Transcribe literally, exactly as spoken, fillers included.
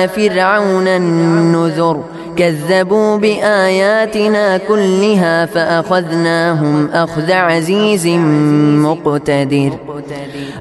فرعون النذر كذبوا بآياتنا كلها فأخذناهم أخذ عزيز مقتدر